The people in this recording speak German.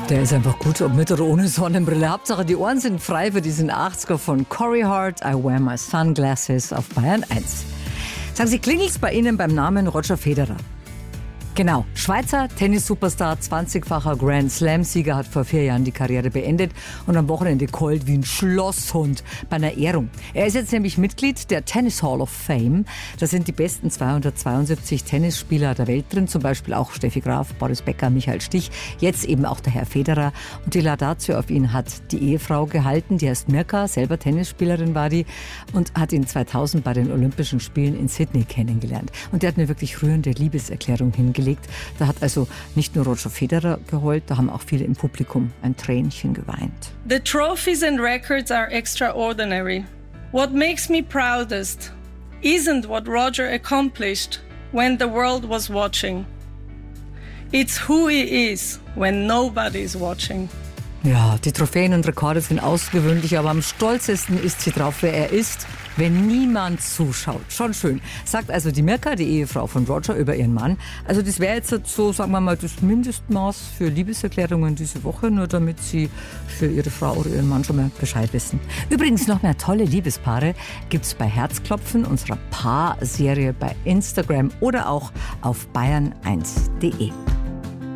Der ist einfach gut, ob mit oder ohne Sonnenbrille. Hauptsache, die Ohren sind frei für diesen 80er von Corey Hart. I wear my sunglasses auf Bayern 1. Sagen Sie, klingelt's bei Ihnen beim Namen Roger Federer? Genau, Schweizer Tennis-Superstar, 20-facher Grand-Slam-Sieger, hat vor 4 Jahren die Karriere beendet und am Wochenende keult wie ein Schlosshund bei einer Ehrung. Er ist jetzt nämlich Mitglied der Tennis Hall of Fame. Da sind die besten 272 Tennisspieler der Welt drin, zum Beispiel auch Steffi Graf, Boris Becker, Michael Stich, jetzt eben auch der Herr Federer. Und die Laudatio auf ihn hat die Ehefrau gehalten, die heißt Mirka, selber Tennisspielerin war die und hat ihn 2000 bei den Olympischen Spielen in Sydney kennengelernt. Und der hat eine wirklich rührende Liebeserklärung hingelegt. Da hat also nicht nur Roger Federer geheult, da haben auch viele im Publikum ein Tränchen geweint. The trophies and records are extraordinary. What makes me proudest isn't what Roger accomplished when the world was watching. It's who he is when nobody's watching. Ja, die Trophäen und Rekorde sind außergewöhnlich, aber am stolzesten ist sie drauf, wer er ist, wenn niemand zuschaut. Schon schön. Sagt also die Mirka, die Ehefrau von Roger, über ihren Mann. Also das wäre jetzt so, sagen wir mal, das Mindestmaß für Liebeserklärungen diese Woche, nur damit Sie für Ihre Frau oder Ihren Mann schon mal Bescheid wissen. Übrigens noch mehr tolle Liebespaare gibt's bei Herzklopfen, unserer Paar-Serie bei Instagram oder auch auf bayern1.de.